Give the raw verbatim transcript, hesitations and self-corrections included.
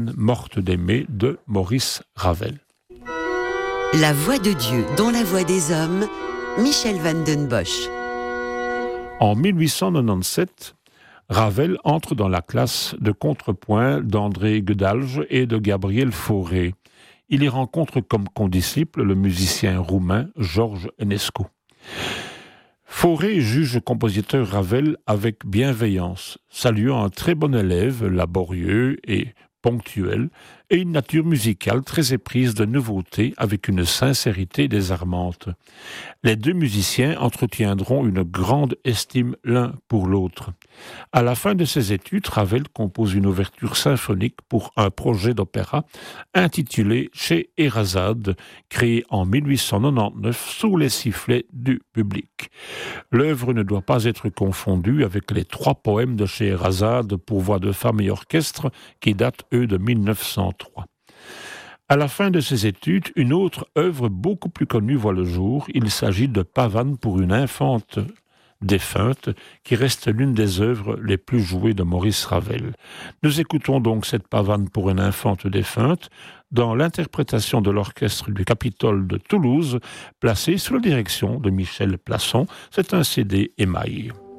Morte d'aimer de Maurice Ravel. La voix de Dieu dans la voix des hommes, Michel van den Bosch. En mille huit cent quatre-vingt-dix-sept, Ravel entre dans la classe de contrepoint d'André Guedalge et de Gabriel Fauré. Il y rencontre comme condisciple le musicien roumain George Enescu. Fauré juge le compositeur Ravel avec bienveillance, saluant un très bon élève, laborieux et ponctuel, et une nature musicale très éprise de nouveautés avec une sincérité désarmante. Les deux musiciens entretiendront une grande estime l'un pour l'autre. À la fin de ses études, Ravel compose une ouverture symphonique pour un projet d'opéra intitulé Scheherazade, créé en mille huit cent quatre-vingt-dix-neuf sous les sifflets du public. L'œuvre ne doit pas être confondue avec les trois poèmes de Scheherazade pour voix de femme et orchestre qui datent, eux, de mille neuf cent trois. À la fin de ses études, une autre œuvre beaucoup plus connue voit le jour. Il s'agit de Pavane pour une infante défunte, qui reste l'une des œuvres les plus jouées de Maurice Ravel. Nous écoutons donc cette Pavane pour une infante défunte dans l'interprétation de l'orchestre du Capitole de Toulouse, placé sous la direction de Michel Plasson. C'est un C D émail.